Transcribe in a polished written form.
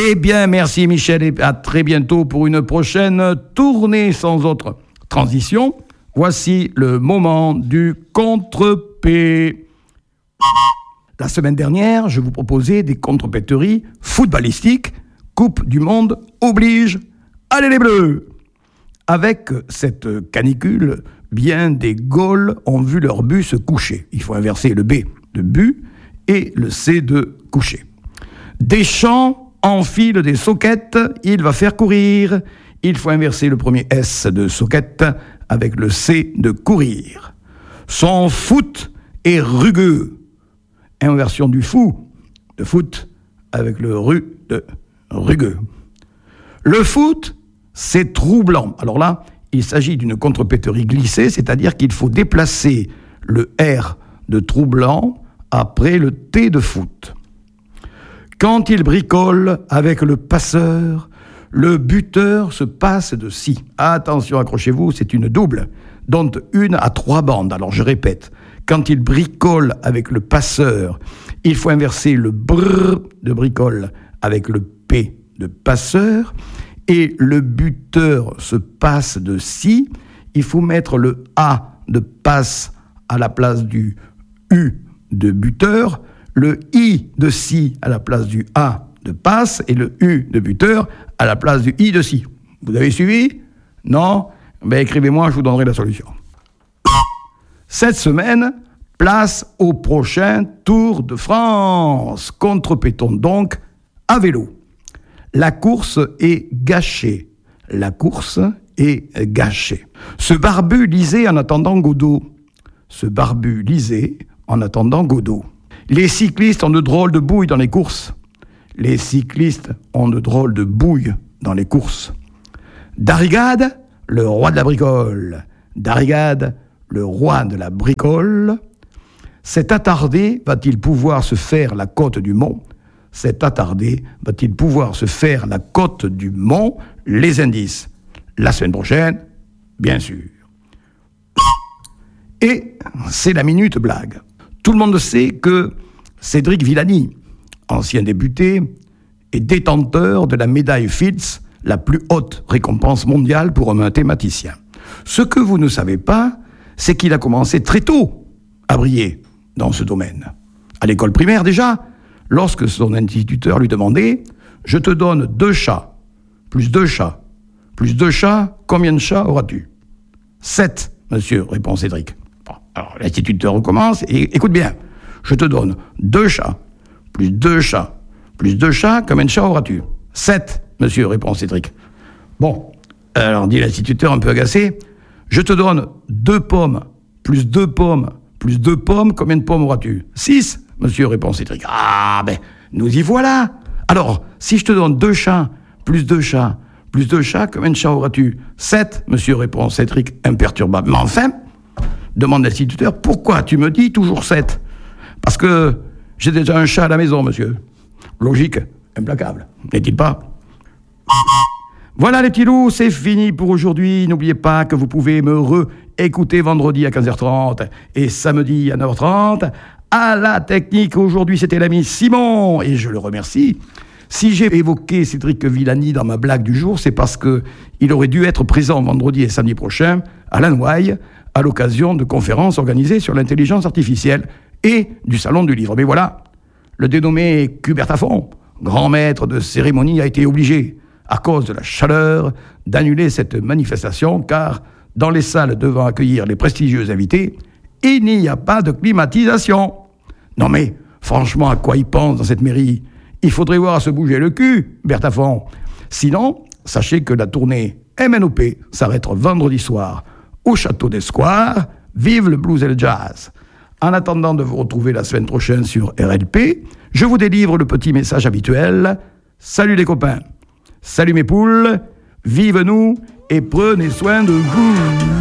Eh bien, merci Michel et à très bientôt pour une prochaine tournée sans autre transition. Voici le moment du contre-P. La semaine dernière, je vous proposais des contre-péteries footballistiques. Coupe du Monde oblige. Allez les Bleus! Avec cette canicule, bien des Gaules ont vu leur but se coucher. Il faut inverser le B de but et le C de coucher. Deschamps enfile des soquettes, il va faire courir. Il faut inverser le premier S de soquette avec le C de courir. Son foot est rugueux. Inversion du fou de foot avec le ru de rugueux. Le foot, c'est troublant. Alors là, il s'agit d'une contre-péterie glissée, c'est-à-dire qu'il faut déplacer le R de troublant après le T de foot. Quand il bricole avec le passeur, le buteur se passe de scie. Attention, accrochez-vous, c'est une double, dont une à 3 bandes. Alors je répète, quand il bricole avec le passeur, il faut inverser le brr de bricole avec le P de passeur, et le buteur se passe de scie. Il faut mettre le A de passe à la place du U de buteur, le I de scie à la place du A de passe et le U de buteur à la place du I de scie. Vous avez suivi? Non? Ben écrivez-moi, je vous donnerai la solution. Cette semaine, place au prochain Tour de France. Contre-pétons donc à vélo. La course est gâchée. La course est gâchée. Ce barbu lisait en attendant Godot. Ce barbu lisait en attendant Godot. Les cyclistes ont de drôles de bouilles dans les courses. Les cyclistes ont de drôles de bouilles dans les courses. Darrigade, le roi de la bricole. Darrigade, le roi de la bricole. Cet attardé va-t-il pouvoir se faire la côte du mont? Cet attardé va-t-il pouvoir se faire la côte du mont? Les indices. La semaine prochaine, bien sûr. Et c'est la minute blague. Tout le monde sait que Cédric Villani, ancien député, est détenteur de la médaille Fields, la plus haute récompense mondiale pour un mathématicien. Ce que vous ne savez pas, c'est qu'il a commencé très tôt à briller dans ce domaine. À l'école primaire déjà, lorsque son instituteur lui demandait « Je te donne 2 chats, plus 2 chats, plus 2 chats, combien de chats auras-tu » ? 7, monsieur, répond Cédric. Bon, alors l'instituteur recommence et écoute bien. « Je te donne 2 chats, plus 2 chats, plus 2 chats, combien de chats auras-tu » 7, monsieur, répond Cédric. Bon, alors dit l'instituteur un peu agacé, « Je te donne 2 pommes, plus 2 pommes, plus 2 pommes, combien de pommes auras-tu » 6, monsieur, répond Cédric. Ah, ben, nous y voilà. Alors, si je te donne 2 chats, plus 2 chats, plus 2 chats, combien de chats auras-tu ? 7, monsieur, répond Cédric, imperturbable. Mais enfin, demande l'instituteur, pourquoi tu me dis toujours 7 ? Parce que j'ai déjà un chat à la maison, monsieur. Logique, implacable, n'est-il pas ? Voilà les petits loups, c'est fini pour aujourd'hui. N'oubliez pas que vous pouvez me réécouter vendredi à 15h30 et samedi à 9h30. À la technique, aujourd'hui, c'était l'ami Simon, et je le remercie. Si j'ai évoqué Cédric Villani dans ma blague du jour, c'est parce qu'il aurait dû être présent vendredi et samedi prochain à Lanouaille, à l'occasion de conférences organisées sur l'intelligence artificielle et du Salon du Livre. Mais voilà, le dénommé Cubertafond, grand maître de cérémonie, a été obligé, à cause de la chaleur, d'annuler cette manifestation, car dans les salles devant accueillir les prestigieux invités, il n'y a pas de climatisation. Non mais, franchement, à quoi il pense dans cette mairie ? Il faudrait voir à se bouger le cul, Bertafond. Sinon, sachez que la tournée MNOP s'arrête vendredi soir au Château d'Escoir. Vive le blues et le jazz. En attendant de vous retrouver la semaine prochaine sur RLP, je vous délivre le petit message habituel. Salut les copains. Salut mes poules. Vive nous et prenez soin de vous.